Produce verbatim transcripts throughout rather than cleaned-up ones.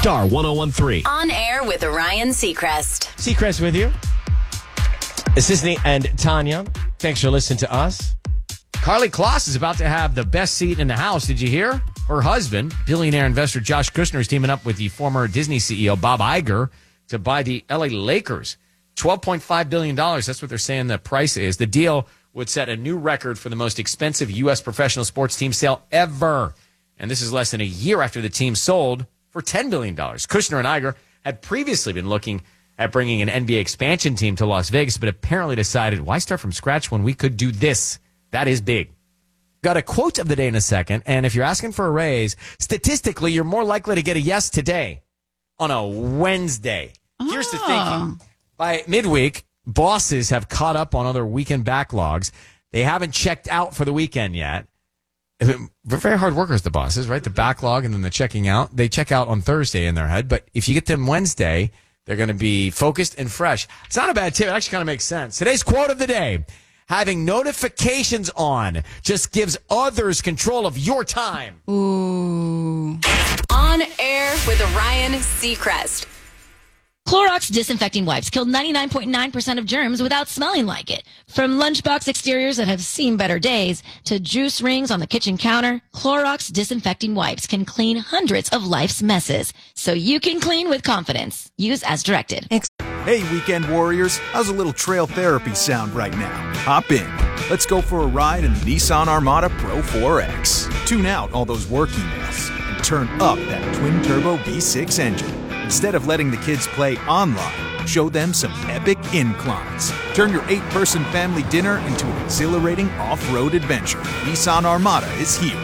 Star one oh one three. On air with Ryan Seacrest. Seacrest with you. Assistant and Tanya, thanks for listening to us. Carly Kloss is about to have the best seat in the house. Did you hear? Her husband, billionaire investor Josh Kushner, is teaming up with the former Disney C E O Bob Iger to buy the L A Lakers. twelve point five billion dollars. That's what they're saying the price is. The deal would set a new record for the most expensive U S professional sports team sale ever. And this is less than a year after the team sold for ten billion dollars. Kushner and Iger had previously been looking at bringing an N B A expansion team to Las Vegas, but apparently decided, why start from scratch when we could do this? That is big. Got a quote of the day in a second, and if you're asking for a raise, statistically, you're more likely to get a yes today on a Wednesday. Oh. Here's the thinking. By midweek, bosses have caught up on other weekend backlogs. They haven't checked out for the weekend yet. They're very hard workers, the bosses, right? The backlog and then the checking out. They check out on Thursday in their head, but if you get them Wednesday, they're going to be focused and fresh. It's not a bad tip. It actually kind of makes sense. Today's quote of the day: having notifications on just gives others control of your time. Ooh. On air with Ryan Seacrest. Clorox disinfecting wipes kill ninety-nine point nine percent of germs without smelling like it. From lunchbox exteriors that have seen better days to juice rings on the kitchen counter, Clorox disinfecting wipes can clean hundreds of life's messes, so you can clean with confidence. Use as directed. Hey, weekend warriors, how's a little trail therapy sound right now? Hop in. Let's go for a ride in the Nissan Armada Pro four X. Tune out all those work emails and turn up that twin-turbo V six engine. Instead of letting the kids play online, show them some epic inclines. Turn your eight-person family dinner into an exhilarating off-road adventure. Nissan Armada is here.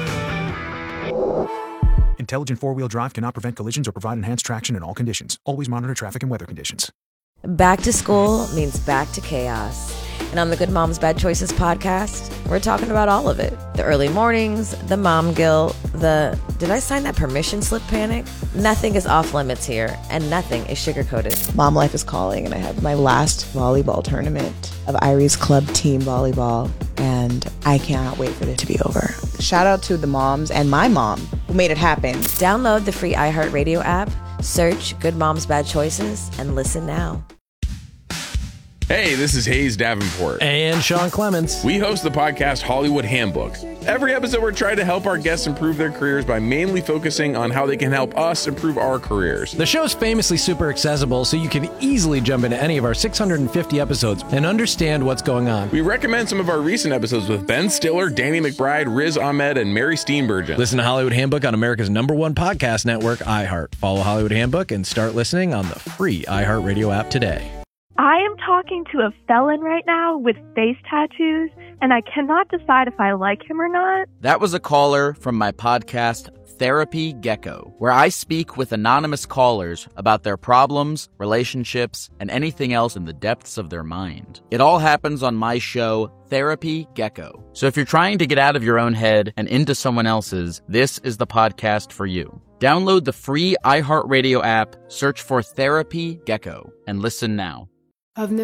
Intelligent four-wheel drive cannot prevent collisions or provide enhanced traction in all conditions. Always monitor traffic and weather conditions. Back to school means back to chaos. And on the Good Moms Bad Choices podcast, we're talking about all of it. The early mornings, the mom guilt, the did I sign that permission slip panic? Nothing is off limits here, and nothing is sugar-coated. Mom life is calling, and I have my last volleyball tournament of Irie's club team volleyball, and I cannot wait for it to be over. Shout out to the moms and my mom who made it happen. Download the free iHeartRadio app, search Good Moms Bad Choices, and listen now. Hey, this is Hayes Davenport. And Sean Clements. We host the podcast Hollywood Handbook. Every episode, we're trying to help our guests improve their careers by mainly focusing on how they can help us improve our careers. The show's famously super accessible, so you can easily jump into any of our six hundred fifty episodes and understand what's going on. We recommend some of our recent episodes with Ben Stiller, Danny McBride, Riz Ahmed, and Mary Steenburgen. Listen to Hollywood Handbook on America's number one podcast network, iHeart. Follow Hollywood Handbook and start listening on the free iHeartRadio app today. I am talking to a felon right now with face tattoos, and I cannot decide if I like him or not. That was a caller from my podcast, Therapy Gecko, where I speak with anonymous callers about their problems, relationships, and anything else in the depths of their mind. It all happens on my show, Therapy Gecko. So if you're trying to get out of your own head and into someone else's, this is the podcast for you. Download the free iHeartRadio app, search for Therapy Gecko, and listen now. I've never